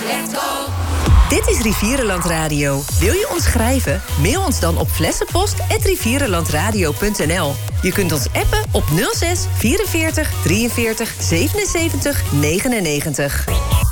Let's go! Dit is Rivierenland Radio. Wil je ons schrijven? Mail ons dan op flessenpost@rivierenlandradio.nl. Je kunt ons appen op 06 44 43 77 99.